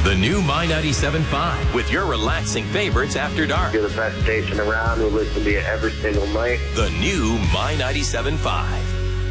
The new My 97.5 with your relaxing favorites after dark. You're the best station around. We listen to you every single night. The new My 97.5.